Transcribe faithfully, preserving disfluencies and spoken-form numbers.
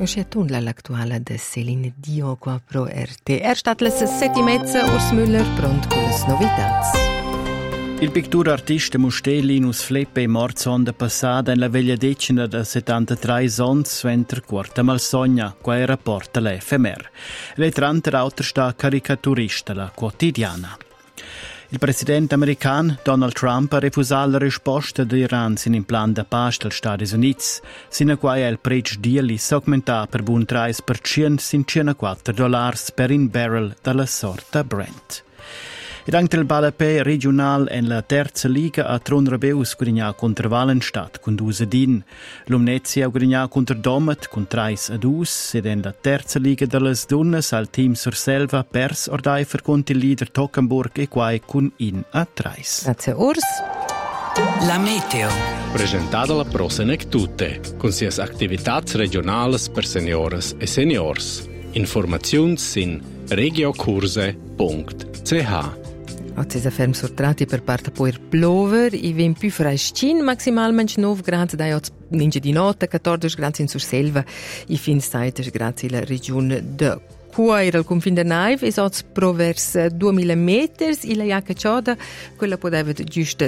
Coscetun l'attuale de Céline Dion qua pro R T. Er stat les sette e mezza, Urs Müller pront con le novitats. Il pittur artista Musté Linus Fleppe è morto sonda passata in la veglia decina da settantatré sons suenter quarta malsogna, qua era porta l'F M R. Le trante altre sta caricaturista la quotidiana. Il presidente americano Donald Trump ha refusato la risposta dell'Iran sin in plan da pace degli Stati Uniti, sino a quale il prezzo di li s'augmenta per buon tre per cento sin centoquattro dollari per un barrel dalla sorta Brent. Ed anche il Balapè regionale e la terza liga a Tron Rebeus guadagna contro Valenstadt con due a din. L'Omnezia ha guadagnato contro Domet con tre a due ed in la terza liga delle donne al team Surselva pers ordaifer contro il leader Tockenburg e quai con in a tre. Grazie Urs. La meteo. Presentata la Prosenec Tutte, con sias attività regionali per seniores e seniors. Informazioni sin regiocurse punto c h. Oggi si ferm sortrati per parte poi plover, i vent più freschin, maximalmente nove gradi da oggi ninja di notte, quattordici gradi in Surselva, i fin state grazie alla regione de Cuaira, al confine de Naiv, e oggi pro vers duemila metri, e la jacca cioda, quella poteva giusto